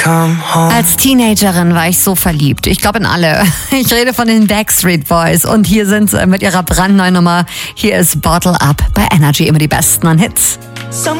Als Teenagerin war ich so verliebt. Ich glaube in alle. Ich rede von den Backstreet Boys. Und hier sind sie mit ihrer brandneuen Nummer. Hier ist Bottle Up bei Energy. Immer die besten an Hits.